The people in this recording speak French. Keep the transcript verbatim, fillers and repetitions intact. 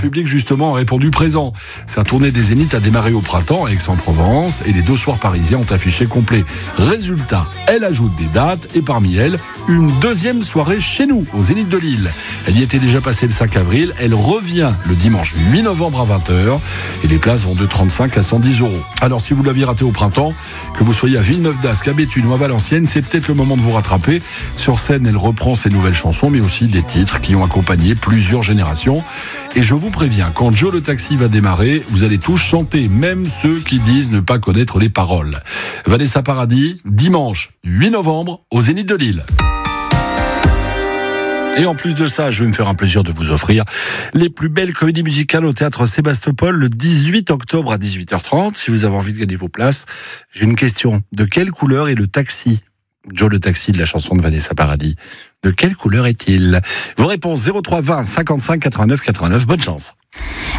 public justement a répondu présent. Sa tournée des Zéniths a démarré au printemps à Aix-en-Provence et les deux soirs parisiens ont affiché complet. Résultat, elle ajoute des dates et parmi elles, une deuxième soirée chez nous, au Zénith de Lille. Elle y était déjà passée le cinq avril, elle revient le dimanche huit novembre à vingt heures et les places vont de trente-cinq à cent dix euros. Alors si vous l'aviez raté au printemps, que vous soyez à Villeneuve-d'Ascq, à Béthune ou à Valenciennes, c'est peut-être le moment de vous rattraper. Sur scène, elle reprend ses nouvelles chansons, mais aussi des titres qui ont accompagné plusieurs générations. Et je vous préviens, quand Joe le Taxi va démarrer, vous allez tous chanter, même ceux qui disent ne pas connaître les paroles. Vanessa Paradis, dimanche huit novembre, au Zénith de Lille. Et en plus de ça, je vais me faire un plaisir de vous offrir les plus belles comédies musicales au théâtre Sébastopol le dix-huit octobre à dix-huit heures trente. Si vous avez envie de gagner vos places, j'ai une question. De quelle couleur est le taxi ? Joe le Taxi de la chanson de Vanessa Paradis. De quelle couleur est-il ? Vos réponses zéro trois vingt cinquante-cinq quatre-vingt-neuf quatre-vingt-neuf. Bonne chance.